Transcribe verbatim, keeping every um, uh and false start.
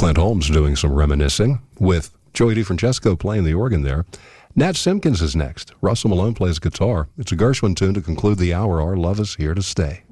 Clint Holmes doing some reminiscing with Joey DeFrancesco playing the organ there. Nat Simpkins is next. Russell Malone plays guitar. It's a Gershwin tune to conclude the hour. Our love is here to stay.